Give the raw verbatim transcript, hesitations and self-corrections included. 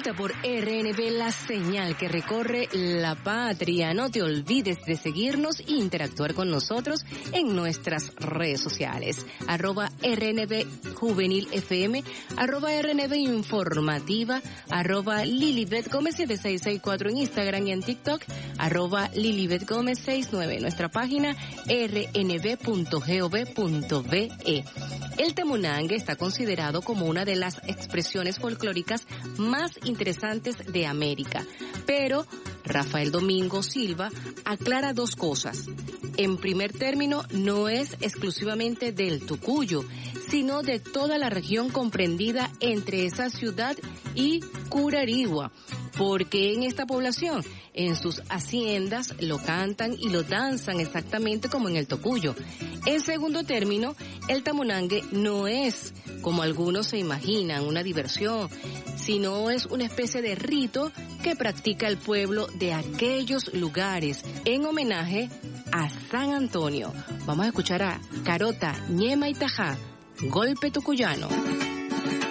Disfruta por R N B la señal que recorre la patria. No te olvides de seguirnos e interactuar con nosotros en nuestras redes sociales. Arroba R N B Juvenil F M, arroba R N B Informativa, arroba Lilibet Gómez siete seis seis cuatro en Instagram y en TikTok, arroba Lilibet Gómez sesenta y nueve. Nuestra página r n b punto gov punto b e. El tamunangue está considerado como una de las expresiones folclóricas más interesantes de América, pero Rafael Domingo Silva aclara dos cosas. En primer término, no es exclusivamente del Tocuyo, sino de toda la región comprendida entre esa ciudad y Curarigua, porque en esta población, en sus haciendas, lo cantan y lo danzan exactamente como en el Tocuyo. En segundo término, el tamunangue no es, como algunos se imaginan, una diversión, sino es una especie de rito que practica el pueblo de aquellos lugares en homenaje a San Antonio. Vamos a escuchar a Carota, Ñema y Tajá, Golpe Tucuyano.